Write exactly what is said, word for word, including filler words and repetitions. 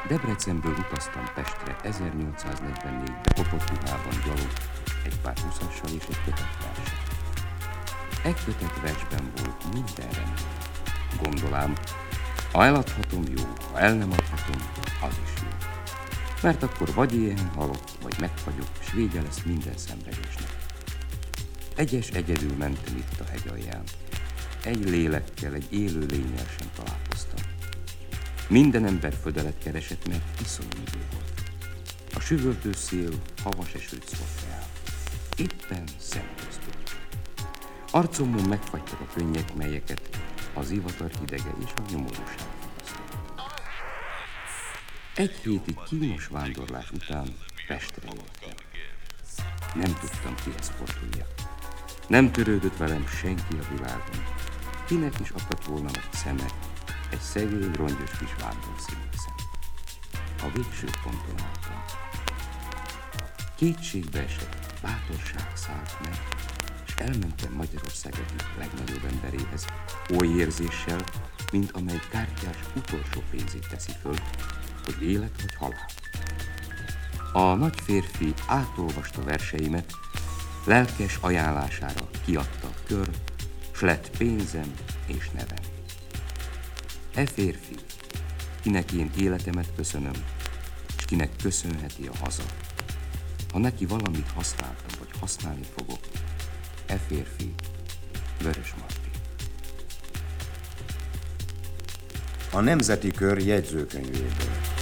Debrecenből utaztam Pestre ezernyolcszáznegyvennégyben kopott ruhában gyalog, egy pár huszassal és egy kötet verset. Egy kötet versben volt minden remény. Gondolám, ha eladhatom, jó, ha el nem adhatom, az is jó. Mert akkor vagy éhen halok, vagy megfagyok, s vége lesz minden szenvedésnek. Egyes egyedül mentem itt a hegy alján. Egy lélekkel, egy élő lénnyel sem találkoztam. Minden ember födelet keresett, mert iszonyú idő volt. A süvöltő szél havas esőt szólt el. Éppen szemköztük. Arcomon megfagytak a könnyek, melyeket az ivatar hidege és a nyomorúság fogasztott. Egy hétig kínos vándorlás után Pestre értem. Nem tudtam, kihez forduljak. Nem törődött velem senki a világon. Kinek is akadt volna egy szeme, egy szegény, rongyos kis vándorszínészem. A végső ponton álltam. Kétségbe esett bátorság szállt meg, és elmentem Magyarország egyik legnagyobb emberéhez, oly érzéssel, mint amely kártyás utolsó pénzét teszi föl, hogy élet vagy halál. A nagy férfi átolvasta verseimet, lelkes ajánlására kiadta a kör, s lett pénzem és nevem. E férfi, kinek én életemet köszönöm, és kinek köszönheti a haza. Ha neki valamit használtam, vagy használni fogok, e férfi Vörös Marti. A Nemzeti Kör jegyzőkönyvéből.